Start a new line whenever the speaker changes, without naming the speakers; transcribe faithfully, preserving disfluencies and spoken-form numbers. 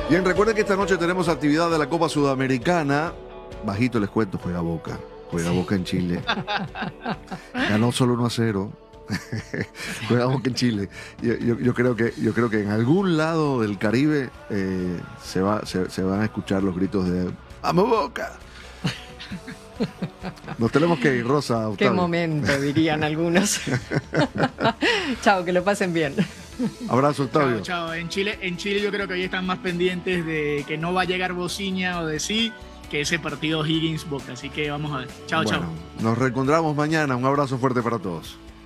Bien, recuerden que esta noche tenemos actividad de la Copa Sudamericana. Bajito les cuento, juega Boca. Juega Boca en Chile. Ganó solo uno a cero. Juega Boca en Chile. Yo, yo, yo, creo que, yo creo que en algún lado del Caribe eh, se, va, se, se van a escuchar los gritos de ¡Vamos Boca! Nos tenemos que ir, Rosa.
Qué momento, dirían algunos. Chao, que lo pasen bien.
Abrazo, Octavio.
Chao, chao. En Chile, en Chile yo creo que hoy están más pendientes de que no va a llegar Bociña o de sí que ese partido Higgins-Boca. Así que vamos a ver. Chao,
bueno,
chao.
Nos reencontramos mañana. Un abrazo fuerte para todos.